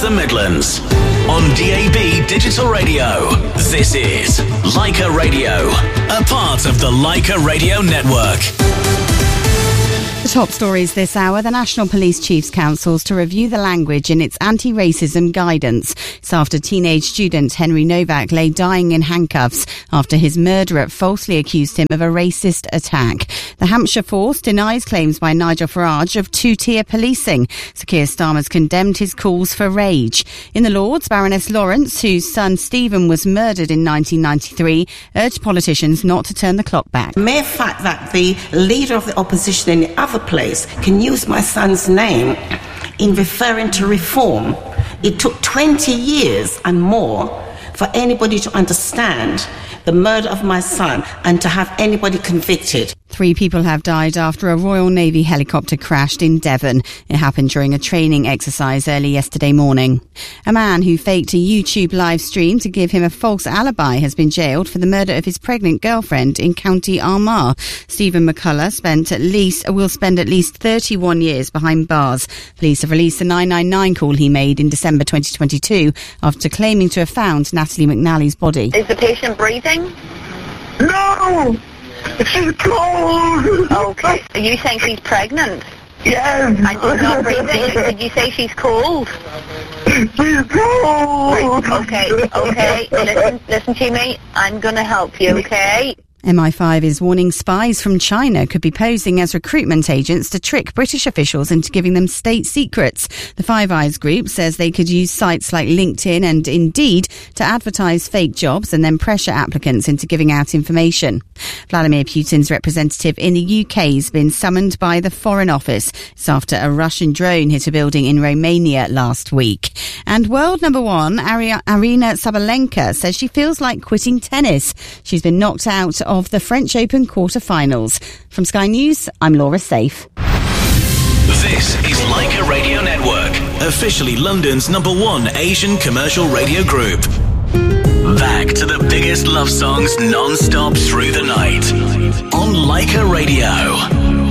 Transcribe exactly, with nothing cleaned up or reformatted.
the Midlands. On D A B Digital Radio, this is Leica Radio, a part of the Leica Radio Network. The top stories this hour: the National Police Chiefs Council's to review the language in its anti-racism guidance. It's after teenage student Henry Novak lay dying in handcuffs after his murderer falsely accused him of a racist attack. The Hampshire Force denies claims by Nigel Farage of two-tier policing. Sir Keir Starmer's condemned his calls for rage. In the Lords, Baroness Lawrence, whose son Stephen was murdered in nineteen ninety-three, urged politicians not to turn the clock back. The mere fact that the leader of the opposition in the other place can use my son's name in referring to reform. It took twenty years and more for anybody to understand the murder of my son and to have anybody convicted. Three people have died after a Royal Navy helicopter crashed in Devon. It happened during a training exercise early yesterday morning. A man who faked a YouTube live stream to give him a false alibi has been jailed for the murder of his pregnant girlfriend in County Armagh. Stephen McCullough spent at least will spend at least thirty-one years behind bars. Police have released the nine nine nine call he made in December twenty twenty-two after claiming to have found Natalie McNally's body. Is the patient breathing? No! She's cold! Okay. Are you saying she's pregnant? Yes! And she's not breathing? Did you say she's cold? She's cold! Okay, okay. Listen, listen to me. I'm going to help you, okay? M I five is warning spies from China could be posing as recruitment agents to trick British officials into giving them state secrets. The Five Eyes group says they could use sites like LinkedIn and Indeed to advertise fake jobs and then pressure applicants into giving out information. Vladimir Putin's representative in the U K has been summoned by the Foreign Office. It's after a Russian drone hit a building in Romania last week. And world number one, Ari- Arina Sabalenka, says she feels like quitting tennis. She's been knocked out of the French Open quarter-finals. From Sky News, I'm Laura Safe. This is Leica Radio Network, officially London's number one Asian commercial radio group. Back to the biggest love songs non-stop through the night on Leica Radio.